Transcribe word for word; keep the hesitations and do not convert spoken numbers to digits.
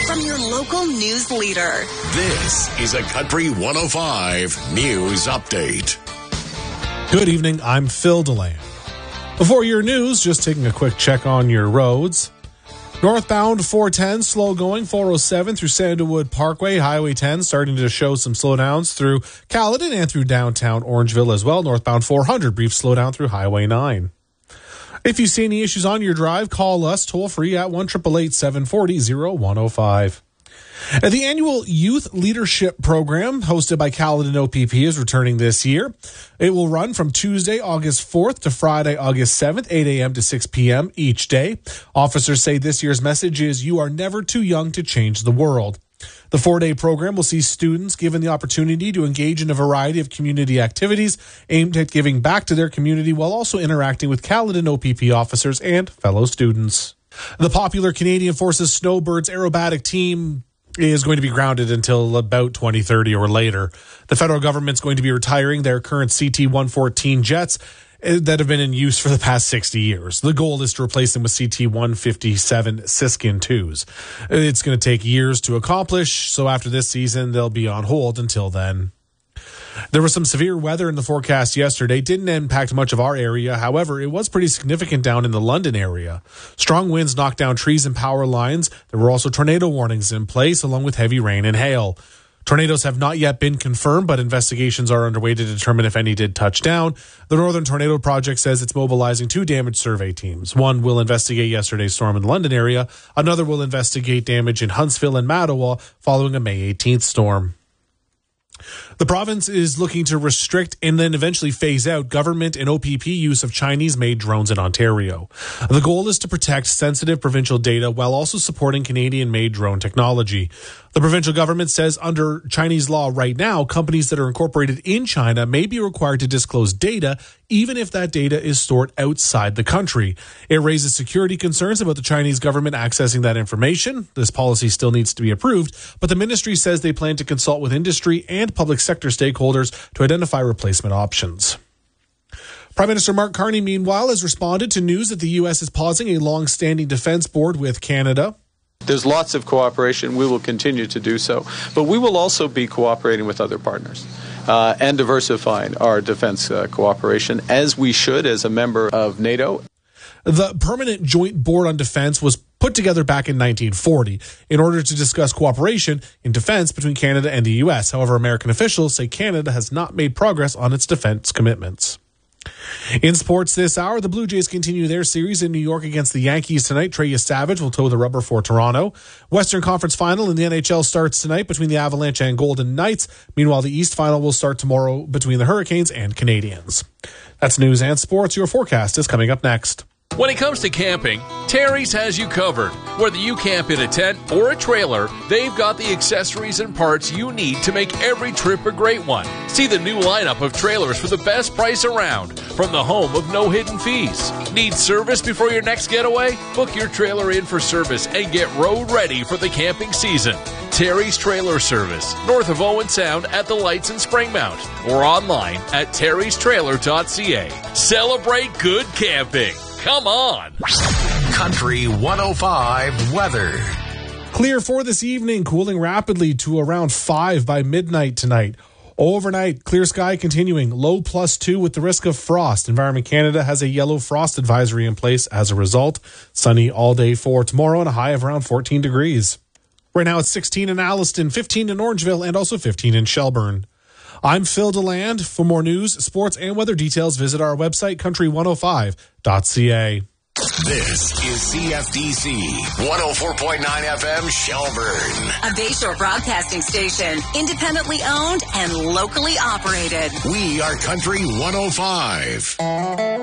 from your local news leader. This is a Country one oh five News Update. Good evening, I'm Phil DeLand. Before your news, just taking a quick check on your roads. Northbound four ten, slow going, four oh seven through Sandalwood Parkway, Highway ten starting to show some slowdowns through Caledon and through downtown Orangeville as well. Northbound four hundred, brief slowdown through Highway nine. If you see any issues on your drive, call us toll free at one eight eight eight, seven four zero, oh one oh five. And the annual Youth Leadership Program hosted by Caledon O P P is returning this year. It will run from Tuesday, August fourth to Friday, August seventh, eight a.m. to six p.m. each day. Officers say this year's message is you are never too young to change the world. The four-day program will see students given the opportunity to engage in a variety of community activities aimed at giving back to their community while also interacting with Caledon O P P officers and fellow students. The popular Canadian Forces Snowbirds aerobatic team is going to be grounded until about twenty thirty or later. The federal government's going to be retiring their current C T one fourteen jets that have been in use for the past sixty years. The goal is to replace them with C T one fifty-seven Siskin twos. It's going to take years to accomplish, so after this season, they'll be on hold until then. There was some severe weather in the forecast yesterday. Didn't impact much of our area. However, it was pretty significant down in the London area. Strong winds knocked down trees and power lines. There were also tornado warnings in place, along with heavy rain and hail. Tornadoes have not yet been confirmed, but investigations are underway to determine if any did touch down. The Northern Tornado Project says it's mobilizing two damage survey teams. One will investigate yesterday's storm in the London area. Another will investigate damage in Huntsville and Mattawa following a May eighteenth storm. The province is looking to restrict and then eventually phase out government and O P P use of Chinese-made drones in Ontario. The goal is to protect sensitive provincial data while also supporting Canadian-made drone technology. The provincial government says under Chinese law right now, companies that are incorporated in China may be required to disclose data even if that data is stored outside the country. It raises security concerns about the Chinese government accessing that information. This policy still needs to be approved, but the ministry says they plan to consult with industry and public sector stakeholders to identify replacement options. Prime Minister Mark Carney, meanwhile, has responded to news that the U S is pausing a long-standing defense board with Canada. There's lots of cooperation. We will continue to do so. But we will also be cooperating with other partners uh, and diversifying our defense uh, cooperation, as we should as a member of NATO. The Permanent Joint Board on Defense was put together back in nineteen forty in order to discuss cooperation in defense between Canada and the U S. However, American officials say Canada has not made progress on its defense commitments. In sports this hour, the Blue Jays continue their series in New York against the Yankees tonight. Trey Savage will toe the rubber for Toronto. Western Conference Final in the N H L starts tonight between the Avalanche and Golden Knights. Meanwhile, the East Final will start tomorrow between the Hurricanes and Canadiens. That's news and sports. Your forecast is coming up next. When it comes to camping, Terry's has you covered. Whether you camp in a tent or a trailer, they've got the accessories and parts you need to make every trip a great one. See the new lineup of trailers for the best price around from the home of no hidden fees. Need service before your next getaway? Book your trailer in for service and get road ready for the camping season. Terry's Trailer Service, north of Owen Sound at the Lights in Springmount, or online at terrys trailer dot c a. Celebrate good camping. Come on. Country one oh five weather. Clear for this evening, cooling rapidly to around five by midnight tonight. Overnight, clear sky continuing, low plus two with the risk of frost. Environment Canada has a yellow frost advisory in place as a result. Sunny all day for tomorrow and a high of around fourteen degrees. Right now it's sixteen in Alliston, fifteen in Orangeville, and also fifteen in Shelburne. I'm Phil DeLand. For more news, sports, and weather details, visit our website, country one oh five dot c a. This is C F D C one oh four point nine F M Shelburne. A Bayshore broadcasting station, independently owned and locally operated. We are Country one oh five.